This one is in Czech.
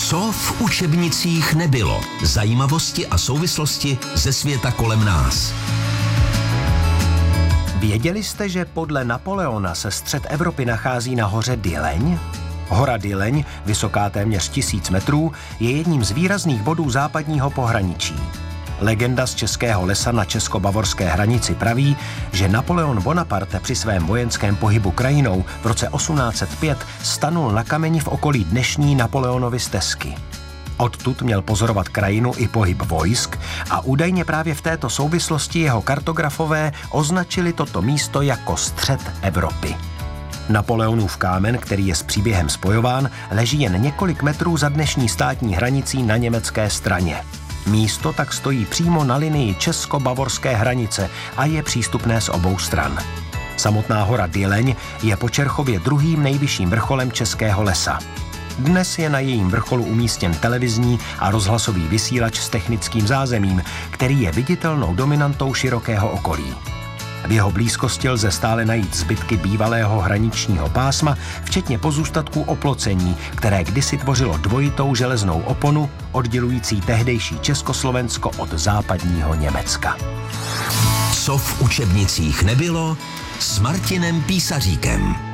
Co v učebnicích nebylo? Zajímavosti a souvislosti ze světa kolem nás. Věděli jste, že podle Napoleona se střed Evropy nachází na hoře Dyleň? Hora Dyleň, vysoká téměř 1000 metrů, je jedním z výrazných bodů západního pohraničí. Legenda z Českého lesa na česko-bavorské hranici praví, že Napoleon Bonaparte při svém vojenském pohybu krajinou v roce 1805 stanul na kameni v okolí dnešní Napoleonovy stezky. Odtud měl pozorovat krajinu i pohyb vojsk a údajně právě v této souvislosti jeho kartografové označili toto místo jako střed Evropy. Napoleonův kámen, který je s příběhem spojován, leží jen několik metrů za dnešní státní hranicí na německé straně. Místo tak stojí přímo na linii česko-bavorské hranice a je přístupné z obou stran. Samotná hora Dyleň je po Čerchově druhým nejvyšším vrcholem Českého lesa. Dnes je na jejím vrcholu umístěn televizní a rozhlasový vysílač s technickým zázemím, který je viditelnou dominantou širokého okolí. V jeho blízkosti lze stále najít zbytky bývalého hraničního pásma, včetně pozůstatků oplocení, které kdysi tvořilo dvojitou železnou oponu, oddělující tehdejší Československo od západního Německa. Co v učebnicích nebylo? S Martinem Písaříkem.